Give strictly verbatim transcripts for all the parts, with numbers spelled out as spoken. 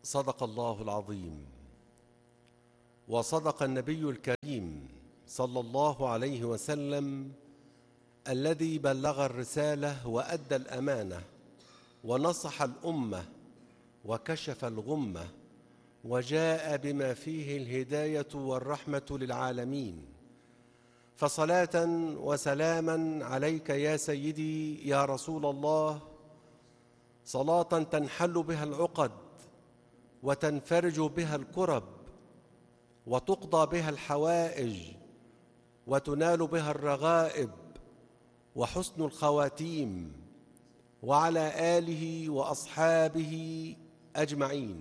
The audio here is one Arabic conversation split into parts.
صدق الله العظيم، وصدق النبي الكريم صلى الله عليه وسلم الذي بلغ الرسالة وأدى الأمانة ونصح الأمة وكشف الغمة وجاء بما فيه الهداية والرحمة للعالمين. فصلاة وسلاما عليك يا سيدي يا رسول الله، صلاة تنحل بها العقد وتنفرج بها الكرب وتقضى بها الحوائج وتنال بها الرغائب وحسن الخواتيم، وعلى آله وأصحابه أجمعين.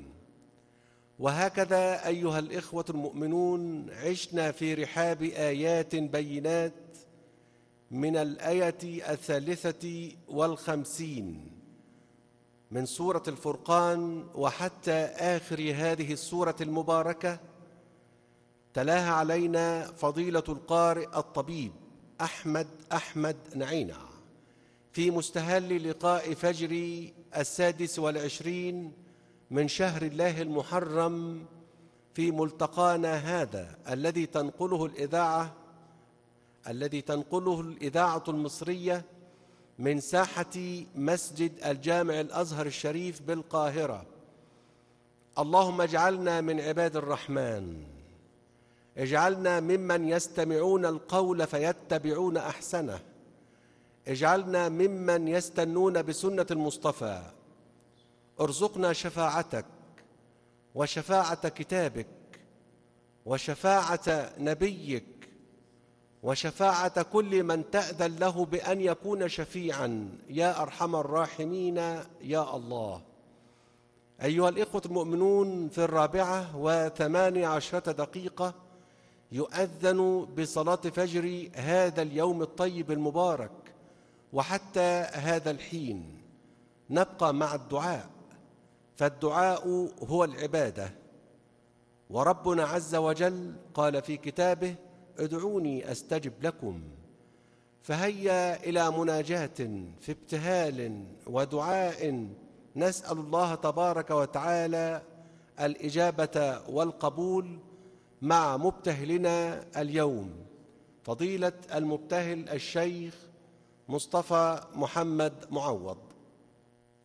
وهكذا أيها الإخوة المؤمنون عشنا في رحاب آيات بينات من الآية الثالثة والخمسين من سورة الفرقان وحتى آخر هذه السورة المباركة. تلاها علينا فضيلة القارئ الطبيب أحمد أحمد نعينع في مستهل لقاء فجر السادس والعشرين من شهر الله المحرم في ملتقانا هذا الذي تنقله الإذاعة الذي تنقله الإذاعة المصرية من ساحة مسجد الجامع الأزهر الشريف بالقاهرة. اللهم اجعلنا من عباد الرحمن، اجعلنا ممن يستمعون القول فيتبعون أحسنه، اجعلنا ممن يستنون بسنة المصطفى. ارزقنا شفاعتك وشفاعة كتابك وشفاعة نبيك وشفاعة كل من تأذن له بأن يكون شفيعا يا أرحم الراحمين يا الله. أيها الإخوة المؤمنون، في الرابعة وثماني عشرة دقيقة يؤذن بصلاة فجر هذا اليوم الطيب المبارك، وحتى هذا الحين نبقى مع الدعاء، فالدعاء هو العبادة. وربنا عز وجل قال في كتابه: ادعوني أستجب لكم. فهيا إلى مناجاة في ابتهال ودعاء نسأل الله تبارك وتعالى الإجابة والقبول مع مبتهلنا اليوم فضيلة المبتهل الشيخ مصطفى محمد معوض.